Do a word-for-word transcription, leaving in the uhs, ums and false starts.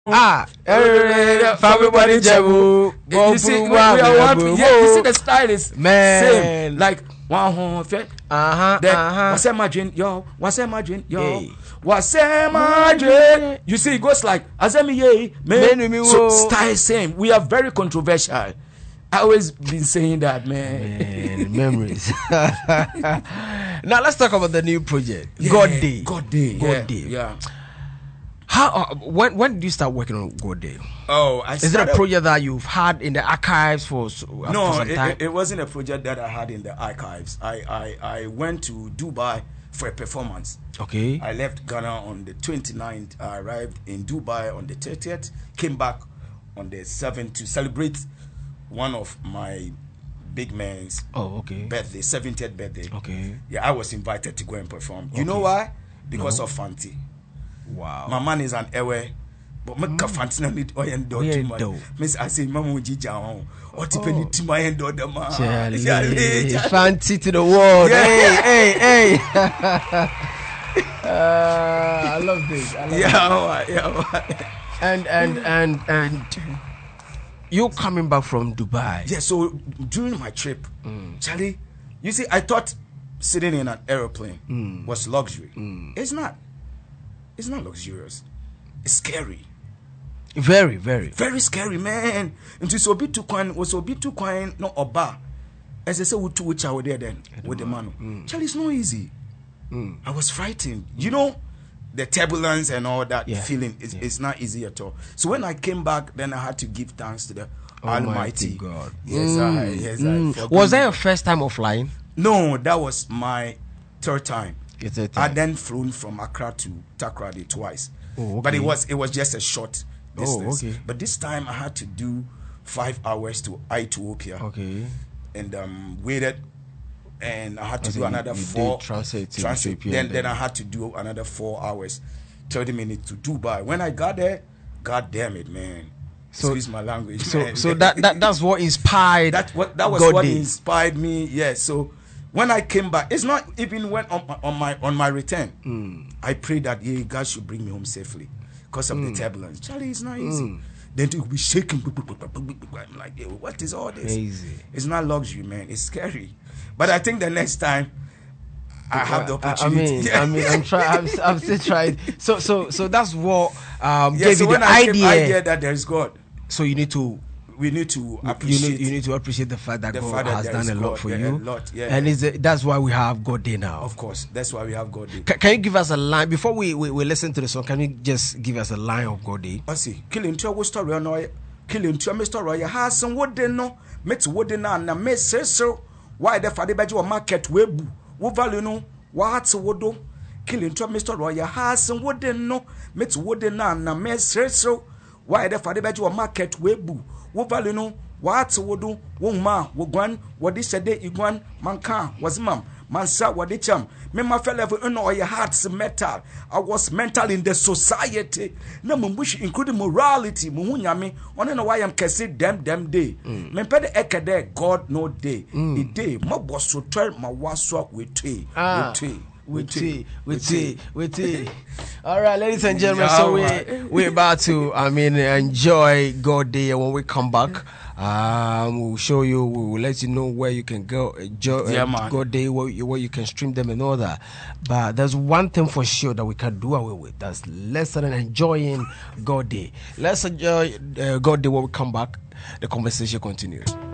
Ah, everybody jabu. You see, we, we are one. Yeah, you see the style is man. Same. Like one home fit. Uh huh. Then uh huh. what's that margin, yo? What's that margin, yo? Hey. What's that margin? You see, it goes like Azemi ye. Man, so style same. We are very controversial. I always been saying that, man. Man, memories. Now let's talk about the new project. Yeah, God Day. God Day. God yeah, Day. Yeah. How? Uh, when when did you start working on God Day? Oh, I is it a project that you've had in the archives for, uh, no, for some time? It, it wasn't a project that I had in the archives. I, I, I went to Dubai for a performance. Okay. I left Ghana on the twenty-ninth. I arrived in Dubai on the thirtieth. Came back on the seventh to celebrate one of my big man's oh, okay. birthday, seventieth birthday. Okay. Yeah, I was invited to go and perform. You okay. know why? Because no. of Fanti. Wow. My man is an ewe. But my Fanti not need oil and do too much. Miss I say mama jija on. Or tipeni to my end of the man. Fanti to the world. Yeah. Hey, hey, hey. uh, I love this. I love yeah, this. yeah. And and and and you coming back from Dubai? Yeah. So during my trip, mm. Charlie, you see, I thought sitting in an aeroplane mm. was luxury. Mm. It's not. It's not luxurious. It's scary. Very, very, very scary, man. And so be too quiet. Was so be too quiet. No oba. As I say, we two which are there then with the man. Mm. Charlie, it's not easy. Mm. I was frightened. You know, the turbulence and all that yeah. feeling is yeah. it's not easy at all. So when I came back, then I had to give thanks to the Almighty, Almighty God. Yes, mm. I. Yes, mm. I. Was that your first time of flying? No, that was my third time. Third time. I then flown from Accra to Takoradi twice. Oh, okay. But it was it was just a short distance. Oh, okay. But this time I had to do five hours to Ethiopia. Okay. And um, waited, and I had to As do another you four. Did translate to translate. Ethiopia Then, then then I had to do another four hours, thirty minutes to Dubai. When I got there, God damn it, man. So Excuse my language. So man. so that, that that's what inspired. That what that was God what Day. inspired me. Yeah. So when I came back, it's not even when on, on my on my return. Mm. I prayed that yeah, God should bring me home safely because of mm. the turbulence. Charlie, it's not easy. Mm. Then to be shaking. I'm like, hey, what is all this? Crazy. It's not luxury, man. It's scary. But I think the next time I have the opportunity. I mean, yeah. I mean, I'm trying. I'm, I'm still trying. So, so, so that's what um, yeah, gave so you when the I idea. idea that there is God. So you need to. We need to appreciate. You need, you need to appreciate the fact that the God fact that has done a God, lot for yeah, you. A lot, yeah. And is that's why we have God Day now. Of course, that's why we have God Day. Can, can you give us a line before we, we, we listen to the song? Can you just give us a line of God Day? I see. Killing to a story on oil. Killing to a Mister Roy. Has some wood they know. Met wood in and miss so. Why the father badge market web? What value no? What's a wood? Killing to a Mister Roy. Has some wood they know. Met wood in and miss so. Why the father badge market web? What value no? What's a wood? One ma, wogwan, what this a day iguan, manka, was mum, mansa, what the chum. Me my fellow ever know your heart's metal. I was mental in the society. No wish including morality. Muhunyami, on know why I'm kissing them them day. Me pede eke there, God no day. A day, my boss so turn my waswa with tea. Ah. With tea, with tea, with tea. All right, ladies and gentlemen, so we we're about to, I mean, enjoy God Day, and when we come back, um, we'll show you, we will let you know where you can go, enjoy yeah, uh, God Day, where you, where you can stream them and all that. But there's one thing for sure that we can do away with. That's less than enjoying God Day. Let's enjoy uh, God Day when we come back. The conversation continues.